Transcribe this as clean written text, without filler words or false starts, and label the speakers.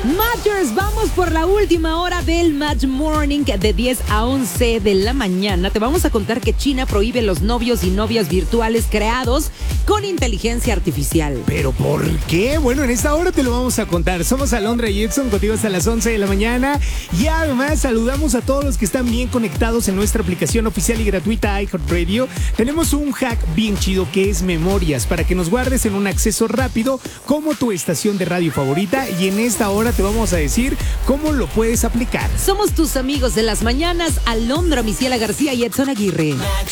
Speaker 1: Matchers, vamos por la última hora del Match Morning de 10 a 11 de la mañana. Te vamos a contar que China prohíbe los novios y novias virtuales creados con inteligencia artificial.
Speaker 2: ¿Pero por qué? Bueno, en esta hora te lo vamos a contar. Somos Alondra y Edson, contigo hasta las 11 de la mañana. Y además saludamos a todos los que están bien conectados en nuestra aplicación oficial y gratuita iHeartRadio. Tenemos un hack bien chido que es Memorias, para que nos guardes en un acceso rápido como tu estación de radio favorita. Y en esta hora te vamos a decir cómo lo puedes aplicar.
Speaker 1: Somos tus amigos de las mañanas, Alondra Misiela García y Edson Aguirre.